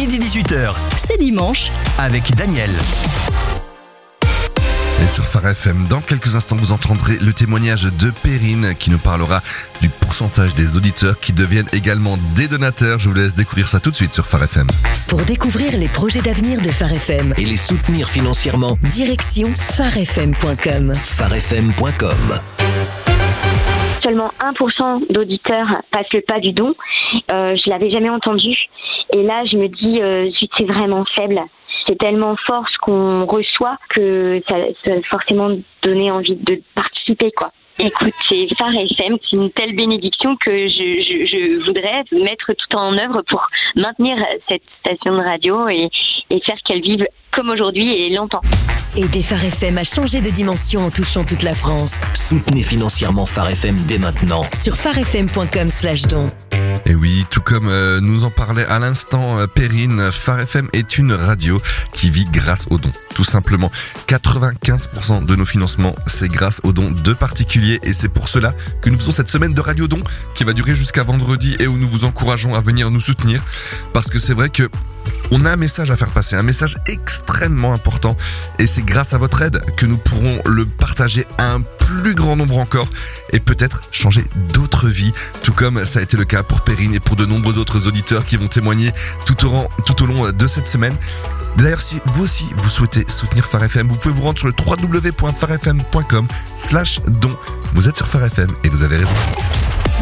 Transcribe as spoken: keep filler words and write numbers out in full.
midi dix-huit heures. C'est dimanche. Avec Daniel. Et sur Phare F M, dans quelques instants, vous entendrez le témoignage de Perrine qui nous parlera du pourcentage des auditeurs qui deviennent également des donateurs. Je vous laisse découvrir ça tout de suite sur Phare F M. Pour découvrir les projets d'avenir de Phare F M et les soutenir financièrement, direction phare f m point com. phare f m point com. Seulement un pour cent d'auditeurs passent le pas du don. Euh, je l'avais jamais entendu. Et là, je me dis, euh, zut, c'est vraiment faible. C'est tellement fort ce qu'on reçoit que ça, ça va forcément donner envie de participer, quoi. Écoute, c'est Phare F M, c'est une telle bénédiction que je, je, je voudrais mettre tout en œuvre pour maintenir cette station de radio et, et faire qu'elle vive comme aujourd'hui et longtemps. Aidez Phare F M à changer de dimension en touchant toute la France. Soutenez financièrement Phare F M dès maintenant. Sur phare f m point com slash don. Et oui, tout comme euh, nous en parlait à l'instant euh, Perrine, Phare F M est une radio qui vit grâce aux dons. Tout simplement, quatre-vingt-quinze pour cent de nos financements, c'est grâce aux dons de particuliers. Et c'est pour cela que nous faisons cette semaine de Radio Don qui va durer jusqu'à vendredi et où nous vous encourageons à venir nous soutenir. Parce que c'est vrai que on a un message à faire passer, un message extrêmement important. Et c'est grâce à votre aide que nous pourrons le partager à un plus grand nombre encore et peut-être changer d'autres vies, tout comme ça a été le cas pour Perrine et pour de nombreux autres auditeurs qui vont témoigner tout au long, tout au long de cette semaine. D'ailleurs, si vous aussi vous souhaitez soutenir Phare F M, vous pouvez vous rendre sur le w w w point phare f m point com slash don. Vous êtes sur Phare F M et vous avez raison.